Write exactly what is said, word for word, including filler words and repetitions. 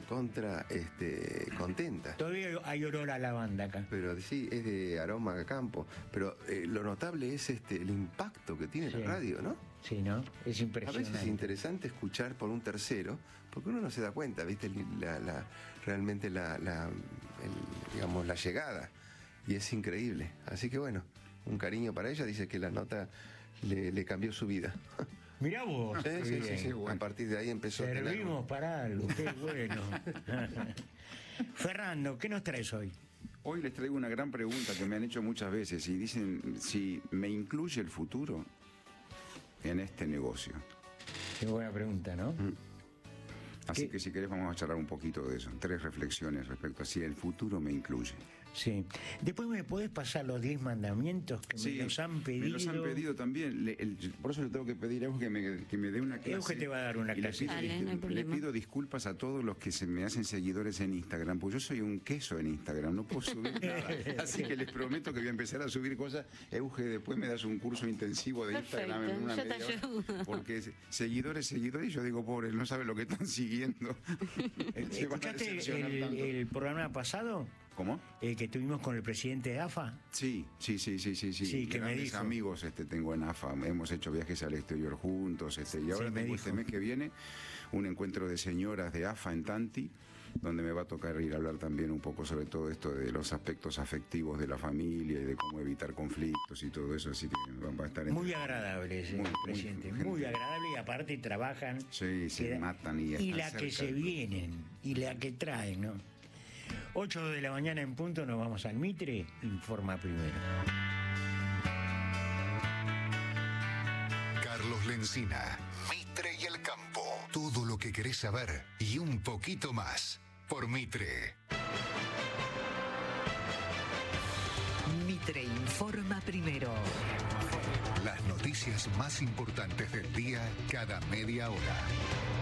recontra este, contenta. Todavía hay olor a lavanda acá. Pero sí, es de aroma a campo. Pero eh, lo notable es este el impacto que tiene sí. la radio, ¿no? Sí, ¿no? Es impresionante. A veces es interesante escuchar por un tercero, porque uno no se da cuenta, ¿viste? La, la, realmente la, la, el, digamos, la llegada. Y es increíble. Así que bueno, un cariño para ella. Dice que la nota le, le cambió su vida. Mirá vos. Sí, sí, sí, sí. Bueno. A partir de ahí empezó Servimos a tener... para algo, qué bueno. Fernando, ¿qué nos traes hoy? Hoy les traigo una gran pregunta que me han hecho muchas veces y dicen si me incluye el futuro en este negocio. Qué buena pregunta, ¿no? Mm. Así ¿Qué? que si querés vamos a charlar un poquito de eso. Tres reflexiones respecto a si el futuro me incluye. Sí. Después me podés pasar los diez mandamientos que sí, me los han pedido. Me los han pedido también. Le, el, por eso le tengo que pedir a Euge que me, que me dé una clase. Euge te va a dar una clase. Le pido, Dale, no hay le pido disculpas a todos los que se me hacen seguidores en Instagram, porque yo soy un queso en Instagram, no puedo subir nada. Así que les prometo que voy a empezar a subir cosas. Euge, después me das un curso intensivo de Perfecto, Instagram en una yo te media hora, ayudo. porque seguidores, seguidores, yo digo, pobres, no saben lo que están siguiendo. Se van a ¿Escuchaste decepcionar el, tanto. el programa pasado? ¿Cómo? El que tuvimos con el presidente de A F A. Sí, sí, sí, sí, sí, sí. Sí, que me Grandes dijo. amigos este, tengo en A F A, hemos hecho viajes al exterior juntos, este, y ahora Sí, me tengo dijo. este mes que viene un encuentro de señoras de A F A en Tanti, donde me va a tocar ir a hablar también un poco sobre todo esto de los aspectos afectivos de la familia y de cómo evitar conflictos y todo eso, así que va a estar... Muy agradable ese Muy, presidente, muy muy, gente. agradable y aparte trabajan. Sí, se queda- matan y Y están la que cerca se del- vienen, y la que traen, ¿no? ocho de la mañana en punto nos vamos al Mitre, informa primero. Carlos Lencina, Mitre y el campo. Todo lo que querés saber y un poquito más por Mitre. Mitre informa primero. Las noticias más importantes del día cada media hora.